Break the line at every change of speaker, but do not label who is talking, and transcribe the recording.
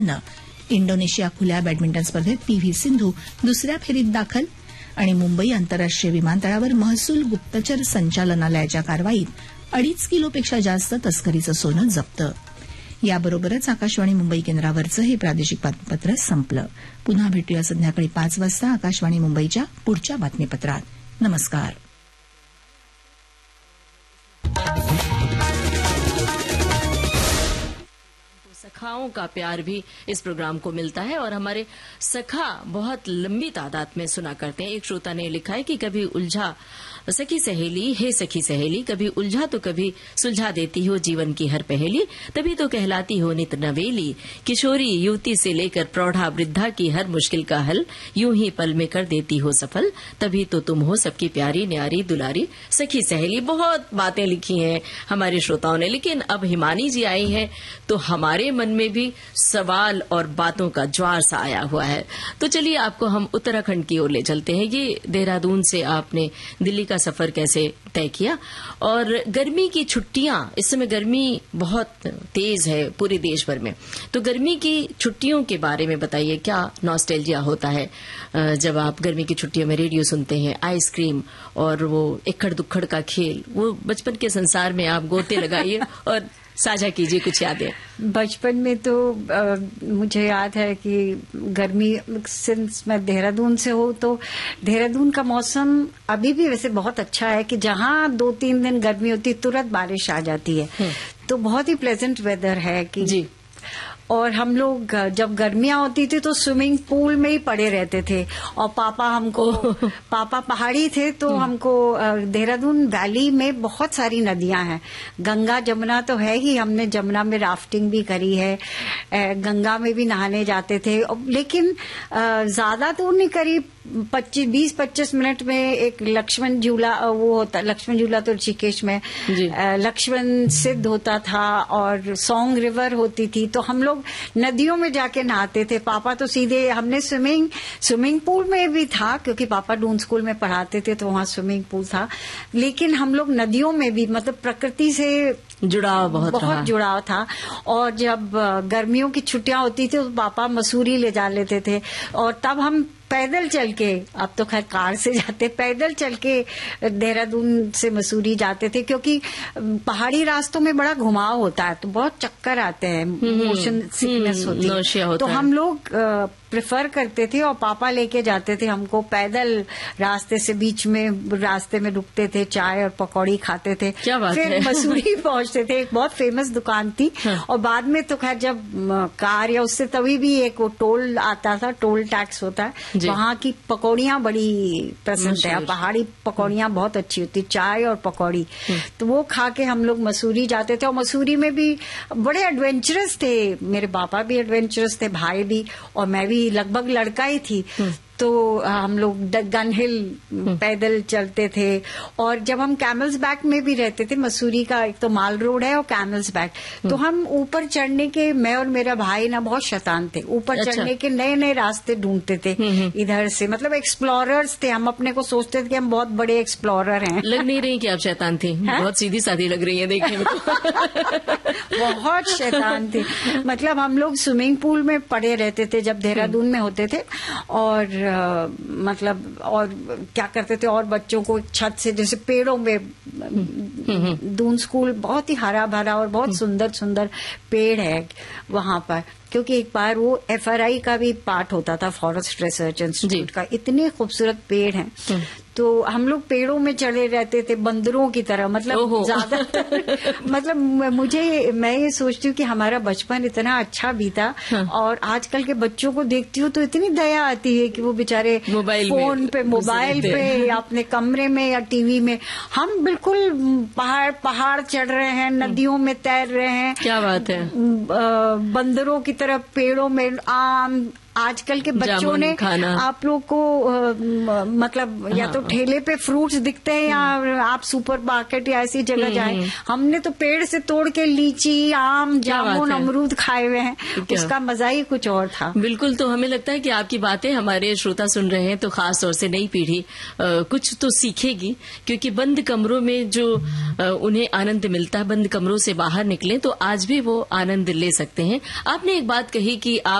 Indonesia खुल्या badminton स्पर्धेत PV Sindhu दुसऱ्या फेरीत दाखल. आणि मुंबई आंतरराष्ट्रीय विमानतळावर महसूल गुप्तचर संचालनालयाच्या कारवाईत 2.5 किलोपेक्षा जास्त तस्करीचं सोनं जप्त. याबरोबरच आकाशवाणी मुंबई केंद्रावरचं हे प्रादेशिक बातमीपत्र संपलं. पुन्हा भेटूया संध्याकाळी 5 वाजता आकाशवाणी मुंबईच्या पुढच्या बातमीपत्रात. नमस्कार.
सखाओं का प्यार भी इस प्रोग्राम को मिलता है और हमारे सखा बहुत लंबी तादाद में सुना करते हैं. एक श्रोता ने लिखा है कि कभी उलझा सखी सहेली, हे सखी सहेली, कभी उलझा तो कभी सुलझा देती हो जीवन की हर पहेली, तभी तो कहलाती हो नित नवेली. किशोरी युवती से लेकर प्रौढ़ा वृद्धा की हर मुश्किल का हल यूं ही पल में कर देती हो सफल, तभी तो तुम हो सबकी प्यारी न्यारी दुलारी सखी सहेली. बहुत बातें लिखी हैं हमारे श्रोताओं ने, लेकिन अब हिमानी जी आई हैं तो हमारे मन में भी सवाल और बातों का ज्वार सा आया हुआ है. तो चलिए आपको हम उत्तराखंड की ओर ले चलते हैं. ये देहरादून से आपने दिल्ली का सफर कैसे तय किया, और गर्मी की छुट्टियां, इस समय गर्मी बहुत तेज है पूरे देश भर में, तो गर्मी की छुट्टियों के बारे में बताइए. क्या नॉस्टैल्जिया होता है जब आप गर्मी की छुट्टियों में रेडियो सुनते हैं, आइसक्रीम और वो इक्खड़ दुक्खड़ का खेल, वो बचपन के संसार में आप गोते लगाइए और साझा कीजिए कुछ यादें.
बचपन में तो मुझे याद है कि गर्मी, सिंस मैं देहरादून से हूँ, तो देहरादून का मौसम अभी भी वैसे बहुत अच्छा है कि जहाँ 2-3 दिन गर्मी होती तुरंत बारिश आ जाती है. तो बहुत ही प्लेजेंट वेदर है कि जी. और हम लोग जब गर्मियां होती थी तो स्विमिंग पूल में ही पड़े रहते थे. और पापा पहाड़ी थे तो हमको देहरादून वैली में बहुत सारी नदियां हैं. गंगा जमुना तो है ही, हमने जमुना में राफ्टिंग भी करी है, गंगा में भी नहाने जाते थे. लेकिन ज्यादा दूर नहीं, करीब 20-25 मिनट में एक लक्ष्मण झूला, वो होता लक्ष्मण झूला तो ऋषिकेश में, लक्ष्मण सिद्ध होता था और सॉन्ग रिवर होती थी. तो हम लोग नदियों में जाके नहाते थे. पापा तो सीधे, हमने स्विमिंग पूल में भी था क्योंकि पापा डून स्कूल में पढ़ाते थे तो वहां स्विमिंग पूल था, लेकिन हम लोग नदियों में भी, मतलब प्रकृति से
जुड़ाव बहुत
जुड़ाव था. और जब गर्मियों की छुट्टियां होती थी तो पापा मसूरी ले जा लेते थे और तब हम पैदल चल के, अब तो खैर कार से जाते, पैदल चल के देहरादून से मसूरी जाते थे क्योंकि पहाड़ी रास्तों में बड़ा घुमाव होता है तो बहुत चक्कर आते हैं, मोशन सिकनेस होती है. तो हम लोग प्रेफर करते थे और पापा लेके जाते थे हमको पैदल रास्ते से. बीच में रास्ते में रुकते थे, चाय और पकौड़ी खाते थे, फिर मसूरी पहुंचते थे. एक बहुत फेमस दुकान थी. और बाद में तो खैर जब कार या उससे तभी भी एक वो टोल आता था, टोल टैक्स होता है, वहां की पकौड़ियां बड़ी पसंद है. पहाड़ी पकौड़ियां बहुत अच्छी होती, चाय और पकौड़ी. तो वो खा के हम लोग मसूरी जाते थे. और मसूरी में भी बड़े एडवेंचरस थे, मेरे पापा भी एडवेंचरस थे, भाई भी, और मैं भी लगभग लड़का ही थी. तो हम लोग गन हिल पैदल चलते थे. और जब हम कैमल्स बैक में भी रहते थे, मसूरी का एक तो माल रोड है और कैमल्स बैक, तो हम ऊपर चढ़ने के, मैं और मेरा भाई ना बहुत शैतान थे, ऊपर चढ़ने के नए नए रास्ते ढूंढते थे इधर से. मतलब एक्सप्लोरर्स थे हम, अपने को सोचते थे कि हम बहुत बड़े एक्सप्लोरर हैं.
लग नहीं रही कि आप शैतान थी, बहुत सीधी सादी लग रही है देखने में.
बहुत शैतान थे. मतलब हम लोग स्विमिंग पूल में पड़े रहते थे जब देहरादून में होते थे. और मतलब और क्या करते थे, और बच्चों को छत से, जैसे पेड़ों में, दून स्कूल बहुत ही हरा भरा और बहुत सुंदर सुंदर पेड़ है वहां पर, क्योंकि एक बार वो FRI का भी पार्ट होता था, फॉरेस्ट रिसर्च इंस्टीट्यूट का. इतने खूबसूरत पेड़ हैं. तो हम लोग पेड़ों में चढ़े रहते थे बंदरों की तरह. मतलब ज्यादातर मतलब मैं ये सोचती हूँ कि हमारा बचपन इतना अच्छा बीता. और आजकल के बच्चों को देखती हूँ तो इतनी दया आती है कि वो बेचारे फोन पे, मोबाइल पे या अपने कमरे में या टीवी में. हम बिल्कुल पहाड़ चढ़ रहे हैं, नदियों में तैर रहे हैं.
क्या बात है.
बंदरों की तरह पेड़ों में आम आजकल के बच्चों ने आप लोग को मतलब या तो ठेले पे फ्रूट्स दिखते हैं या आप सुपर मार्केट या ऐसी जगह जाएं, हमने तो पेड़ से तोड़ के लीची, आम, जामुन, अमरूद खाए हुए हैं। उसका मजा ही कुछ और था।
बिल्कुल। तो हमें लगता है कि आपकी बातें हमारे श्रोता सुन रहे हैं तो खास तौर से नई पीढ़ी कुछ तो सीखेगी, क्योंकि बंद कमरों में जो उन्हें आनंद मिलता है, बंद कमरों से बाहर निकले तो आज भी वो आनंद ले सकते हैं। आपने एक बात कही कि आप